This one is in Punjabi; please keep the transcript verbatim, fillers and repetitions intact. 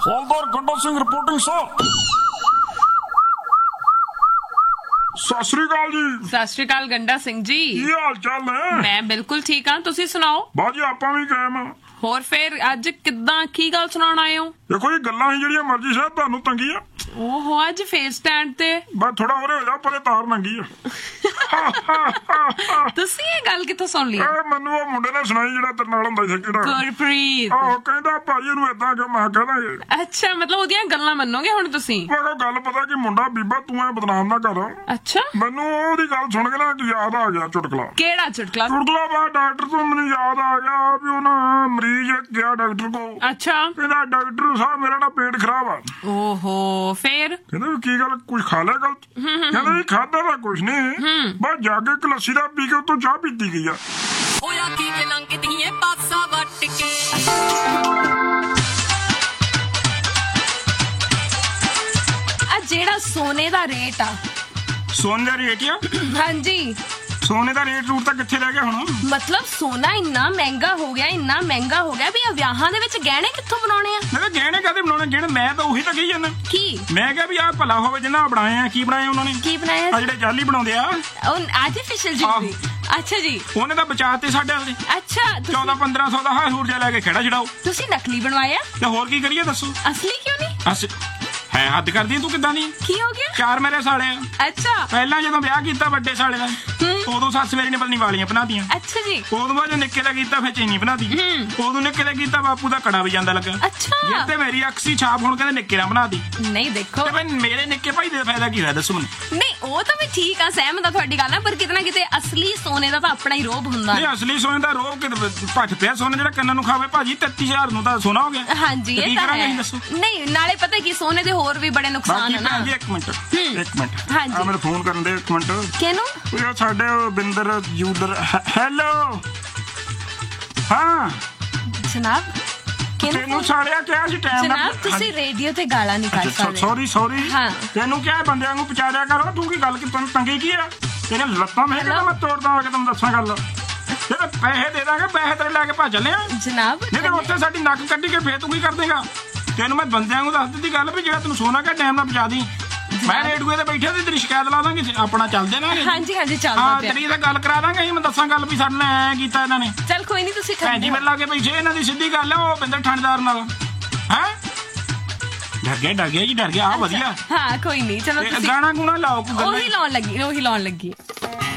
ਹੌਲਦਾਰ ਗੰਡਾ ਸਿੰਘ ਰਿਪੋਰਟਿੰਗ ਸਰ। ਸਤਿ ਸ੍ਰੀ ਅਕਾਲ ਜੀ। ਸਤਿ ਸ਼੍ਰੀ ਅਕਾਲ ਗੰਡਾ ਸਿੰਘ ਜੀ। ਕੀ ਹਾਲ ਚਾਲ ਹੈ? ਮੈਂ ਬਿਲਕੁਲ ਠੀਕ ਹਾਂ, ਤੁਸੀਂ ਸੁਣਾਓ। ਬਾਜੀ ਆਪਾਂ ਵੀ ਕਾਇਮ ਆ। ਹੋਰ ਫਿਰ ਅੱਜ ਕਿੱਦਾਂ ਕੀ ਗੱਲ ਸੁਣਾਉਣ ਆਏ ਹੋ? ਦੇਖੋ ਜੀ ਗੱਲਾਂ ਹੀ ਜਿਹੜੀਆਂ ਮਰਜ਼ੀ ਸਾਹਿਬ ਤੁਹਾਨੂੰ ਤੰਗੀ ਆ। ਓਹੋ ਅੱਜ ਫੇਸ ਸਟੈਂਡ ਤੇ ਬਸ ਥੋੜਾ ਹੋਰੇ ਹੋ ਜਾ, ਪਰੇ ਤਾਰ ਨੰਗੀ ਆ। ਤੁਸੀਂ ਇਹ ਗੱਲ ਕਿੱਥੋਂ ਸੁਣ ਲਈ? ਇਹ ਮੈਨੂੰ ਉਹ ਮੁੰਡੇ ਨੇ ਸੁਣਾਈ ਜਿਹੜਾ ਤੇਰੇ ਨਾਲ ਹੁੰਦਾ ਸੀ ਕਿਹੜਾ। ਗੁਰਪ੍ਰੀਤ। ਆਹੋ ਕਹਿੰਦਾ ਭਾਜੀ ਇਹਨੂੰ ਏਦਾਂ ਕਿਉਂ? ਮੈਂ ਕਹਿੰਦਾ ਅੱਛਾ ਮਤਲਬ ਉਹਦੀਆਂ ਗੱਲਾਂ ਮੰਨੋਗੇ ਹੁਣ ਤੁਸੀਂ? ਮੈਂ ਕਿਹਾ ਗੱਲ ਪਤਾ ਕਿ ਮੁੰਡਾ ਬੀਬਾ ਤੂੰ ਐ ਬਦਨਾਮ ਨਾ ਕਰ। ਅੱਛਾ ਮੈਨੂੰ ਉਹਦੀ ਗੱਲ ਸੁਣ ਕੇ ਨਾ ਯਾਦ ਆ ਗਿਆ ਚੁਟਕਲਾ। ਕਿਹੜਾ ਚੁਟਕਲਾ? ਚੁਟਕਲਾ ਬਾਅਦ ਡਾਕਟਰ ਤੋਂ ਮੈਨੂੰ ਯਾਦ ਆ ਗਿਆ ਵੀ ਉਹ ਨਾ ਮਰੀਜ਼ ਗਿਆ ਡਾਕਟਰ ਕੋਲ। ਅੱਛਾ ਕਹਿੰਦਾ ਡਾਕਟਰ ਸਾਹਿਬ ਮੇਰਾ ਨਾ ਪੇਟ ਖਰਾਬ ਆ। ਓਹੋ ਫਿਰ? ਕਹਿੰਦਾ ਵੀ ਕੀ ਗੱਲ ਕੁਝ ਖਾ ਲਿਆ ਗਲਤ? ਕਹਿੰਦਾ ਵੀ ਖਾਦਾ ਤਾਂ ਕੁਝ ਨਹੀਂ, ਬਸ ਜਾ ਕੇ ਇੱਕ ਲੱਸੀ ਦਾ ਪੀ ਕੇ ਉਤੋਂ ਚਾਹ ਪੀਤੀ ਗਈ ਆ। ਹੋਇਆ ਕੀ ਜੇ ਲੰਘਦੀ ਏ ਪਾਸਾ ਵੱਟ ਕੇ। ਆ ਜਿਹੜਾ ਸੋਨੇ ਦਾ ਰੇਟ ਆ। ਸੋਨੇ ਦਾ ਰੇਟ ਆ? ਹਾਂਜੀ ਸੋਨੇ ਦਾ ਰੇਟ ਰੂਟ ਤਾਂ ਕਿੱਥੇ ਰਹਿ ਗਿਆ ਹੁਣ? ਮਤਲਬ ਸੋਨਾ ਇੰਨਾ ਮਹਿੰਗਾ ਹੋ ਗਿਆ, ਇੰਨਾ ਮਹਿੰਗਾ ਹੋ ਗਿਆ ਵੀ ਆ ਵਿਆਹਾਂ ਦੇ ਵਿੱਚ ਗਹਿਣੇ ਕਿੱਥੋਂ ਬਣਾਉਣੇ ਆ? ਮੈਂ ਗਹਿਣੇ ਕਾਹਦੇ ਬਣਾਉਣੇ? ਗਹਿਣੇ ਮੈਂ ਤਾਂ ਉਹੀ ਤਾਂ ਕਹੀ ਜਾਂਦਾ। ਕੀ? ਮੈਂ ਕਿਹਾ ਵੀ ਆਹ ਭਲਾ ਹੋਵੇ ਜਿੰਨਾ ਬਣਾਏ ਆ। ਕੀ ਬਣਾਏ ਉਹਨਾਂ ਨੇ? ਕੀ ਬਣਾਇਆ? ਆ ਜਿਹੜੇ ਜਾਲੀ ਬਣਾਉਂਦੇ ਆ ਉਹ ਆਰਟੀਫੀਸ਼ੀਅਲ ਜਿਊਲਰੀ। ਅੱਛਾ ਜੀ ਉਹਨੇ ਤਾਂ ਬਚਾਤੇ ਸਾਡੇ ਵਾਲੇ। ਅੱਛਾ ਤੁਸੀਂ- ਚੌਦਾਂ ਪੰਦਰਾਂ ਸੌ ਦਾ ਹਾਰ ਹੂਰ ਜਾ ਲੈ ਕੇ ਖੜਾ ਛਡਾਓ। ਤੁਸੀਂ ਨਕਲੀ ਬਣਵਾਇਆ? ਤੇ ਹੋਰ ਕੀ ਕਰੀਏ ਦੱਸੋ? ਅਸਲੀ ਕਿਉਂ ਨਹੀਂ? ਅਸ ਹੈ ਹੱਦ ਕਰਦੀ ਤੂੰ ਕਿੱਦਾਂ ਦੀ? ਕੀ ਹੋ ਗਿਆ? ਚਾਰ ਮੇਰੇ ਸਾਲੇ ਆ। ਅੱਛਾ ਪਹਿਲਾਂ ਜਦੋਂ ਵਿਆਹ ਕੀਤਾ ਵੱਡੇ ਸਾਲੇ ਦਾ ਉਦੋਂ ਸੱਸ ਮੇਰੀ ਨੇ ਪਤਨੀ ਵਾਲੀਆਂ ਬਣਾਤੀਆਂ। ਅੱਛਾ ਜੀ ਉਦੋਂ ਬਾਅਦ ਨਿੱਕੇ ਦਾ ਕੀਤਾ ਫਿਰ ਚੀਨੀ ਬਣਾਤੀ। ਉਦੋਂ ਨਿੱਕੇ ਦਾ ਕੀਤਾ ਬਾਪੂ ਦਾ ਕੜਾ ਵੀ ਜਾਂਦਾ ਲੱਗਾ। ਅੱਛਾ ਜੇ ਤੇ ਮੇਰੀ ਅਕਸੀ ਛਾਪ ਹੁਣ ਕਹਿੰਦੇ ਨਿੱਕੇ ਨਾਲ ਬਣਾਤੀ। ਨਹੀਂ ਦੇਖੋ ਤੇ ਮੈਂ ਮੇਰੇ ਨਿੱਕੇ ਭਾਈ ਦਾ ਫਾਇਦਾ ਕੀ ਹੋਇਆ ਦੱਸੋ ਮੈਨੂੰ? ਨਹੀਂ ਉਹ ਤਾਂ ਵੀ ਠੀਕ ਆ, ਸਹਿਮਤ ਆ ਤੁਹਾਡੀ ਗੱਲ ਨਾਲ, ਪਰ ਕਿਤੇ ਨਾ ਕਿਤੇ ਅਸਲੀ ਸੋਨੇ ਦਾ ਤਾਂ ਆਪਣਾ ਹੀ ਰੋਬ ਹੁੰਦਾ। ਨਹੀਂ ਅਸਲੀ ਸੋਨੇ ਦਾ ਰੋਬ ਕਿਤੇ ਭੱਜ ਪਿਆ ਸੋਨਾ ਜਿਹੜਾ ਕੰਨਾਂ ਨੂੰ ਖਾਵੇ ਭਾਜੀ ਤੇਤੀ ਹਜ਼ਾਰ ਨੂੰ ਤਾਂ ਸੋਨਾ ਹੋ ਗਿਆ। ਹਾਂਜੀ ਤੇ ਕੀ ਇਹ ਤਾਂ ਕਰਾਂਗੇ ਹੈ। ਅਸੀਂ ਦੱਸੋ? ਨਹੀਂ ਨਾਲੇ ਪਤਾ ਕੀ ਸੋਨੇ ਦੇ ਹੋਰ ਵੀ ਬੜੇ ਨੁਕਸਾਨ ਬਾਕੀ ਆ ਨਾ। ਭੈਣ ਜੀ ਇੱਕ ਮਿੰਟ ਇੱਕ ਮਿੰਟ ਹਾਂਜੀ। ਆ ਮੇਰੇ ਫੋਨ ਕਰਨ ਦੇ ਇੱਕ ਮਿੰਟ। ਕਿਹਨੂੰ? ਉਹ ਸਾਡੇ ਉਹ ਬਿੰਦਰ ਜੂਦਰ। ਹੈਲੋ ਹਾਂ ਜਨਾਬ ਤੈਨੂੰ ਸਾੜਿਆ ਕਿਹਾ ਸੀ ਟਾਈਮ ਨਾਲ। ਜਨਾਬ ਤੁਸੀਂ ਰੇਡੀਓ ਤੇ ਗਾਲਾਂ ਨਹੀਂ ਕੱਢ ਸਕਦੇ। ਸੌਰੀ ਸੌਰੀ ਹਾਂ। ਤੈਨੂੰ ਕਿਹਾ ਬੰਦਿਆਂ ਨੂੰ ਪਚਾਰਿਆ ਕਰੋ। ਤੂੰ ਕੀ ਗੱਲ ਕਿ ਤੈਨੂੰ ਤੰਗੀ ਕੀ ਆ? ਤੇਰੇ ਲੱਤਾਂ ਮੈਂ ਕਹਿੰਦਾ ਮੈਂ ਤੋੜਦਾ ਆ ਕੇ ਤੈਨੂੰ ਦੱਸਾਂ ਗੱਲ। ਤੇਰੇ ਪੈਸੇ ਦੇ ਦਾਂਗੇ, ਪੈਸੇ ਤੇਰੇ ਲੈ ਕੇ ਭੱਜ ਚੱਲੇ ਆ। ਜਨਾਬ ਨਹੀਂ ਤੇ ਉੱਥੇ ਸਾਡੀ ਨੱਕ ਕੱਢੀ ਕੇ ਫੇਰ ਤੂੰ ਕੀ ਕਰ ਦੇਗਾ? ਤੈਨੂੰ ਮੈਂ ਬੰਦਿਆਂ ਨੂੰ ਦੱਸ ਦਿੱਤੀ ਗੱਲ ਵੀ ਜਿਹੜਾ ਤੈਨੂੰ ਸੋਨਾ ਕਾ ਟਾਈਮ ਨਾਲ ਪਹੁੰਚਾ ਦੀ। ਮੈਂ ਰੇਡੂਏ ਤੇ ਬੈਠਿਆ ਤੇ ਤੇਰੀ ਸ਼ਿਕਾਇਤ ਲਾ ਦਾਂਗੇ। ਆਪਣਾ ਚੱਲਦੇ ਨਾ। ਹਾਂਜੀ ਹਾਂਜੀ ਚੱਲਦਾ ਹਾਂ ਪਿਆ। ਤੇਰੀ ਤਾਂ ਗੱਲ ਕਰਾ ਦਾਂਗੇ। ਅਸੀਂ ਮੈਂ ਦੱਸਾਂ ਗੱਲ ਵੀ ਸਾਡੇ ਨਾਲ ਐ ਕੀਤਾ ਇਹਨਾਂ ਨੇ। ਚੱਲ ਕੋਈ ਨਹੀਂ ਤੁਸੀਂ ਭੈਣ ਜੀ ਮੇਰੇ ਲਾਗੇ ਬੈਠੇ ਇਹਨਾਂ ਦੀ ਸਿੱਧੀ ਗੱਲ ਆ। ਉਹ ਬਿੰਦਰ ਥਾਣੇਦਾਰ ਨਾਲ ਹੈ ਡਰ ਗਿਆ ਡਰ ਗਿਆ ਜੀ ਡਰ ਗਿਆ। ਆ ਵਧੀਆ ਹਾਂ ਕੋਈ ਨਹੀਂ ਚਲੋ ਤੁਸੀਂ ਗਾਣਾ ਗੁਣਾ ਲਾਓ ਕੋਈ ਗੱਲ ਉਹੀ ਲਾਉਣ ਲੱਗੀ ਉਹੀ ਲਾਉਣ ਲੱਗੀ